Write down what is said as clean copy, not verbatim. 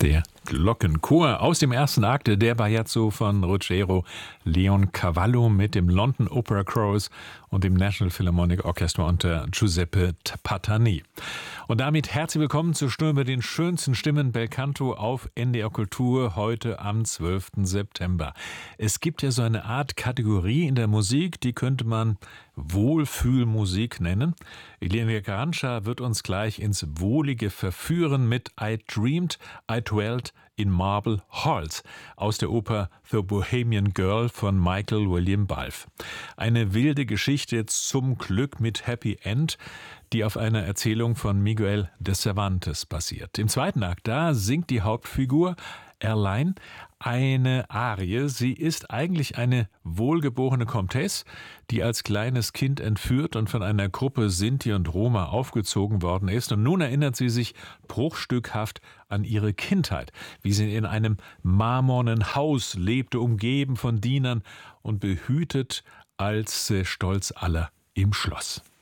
Der Glockenchor aus dem ersten Akt der Bajazzo von Ruggero Leoncavallo mit dem London Opera Chorus und dem National Philharmonic Orchestra unter Giuseppe Patani. Und damit herzlich willkommen zur Stunde mit den schönsten Stimmen Belcanto auf NDR Kultur heute am 12. September. Es gibt ja so eine Art Kategorie in der Musik, die könnte man Wohlfühlmusik nennen. Elena Garanca wird uns gleich ins Wohlige verführen mit I Dreamed I Dwelt in Marble Halls aus der Oper The Bohemian Girl von Michael William Balfe. Eine wilde Geschichte zum Glück mit Happy End, die auf einer Erzählung von Miguel de Cervantes basiert. Im zweiten Akt, da singt die Hauptfigur Erlein eine Arie. Sie ist eigentlich eine wohlgeborene Comtesse, die als kleines Kind entführt und von einer Gruppe Sinti und Roma aufgezogen worden ist. Und nun erinnert sie sich bruchstückhaft an ihre Kindheit, wie sie in einem marmornen Haus lebte, umgeben von Dienern und behütet als Stolz aller im Schloss.